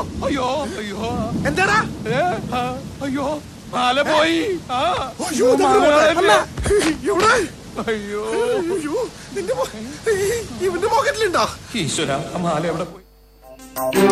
അയ്യോ അയ്യോ എന്താടാ? അയ്യോ മാല പോയി. അയ്യോ അയ്യോ ഇവന്റെ പോക്കറ്റിലുണ്ടോ? ഈശ്വര മാല എവിടെ പോയി?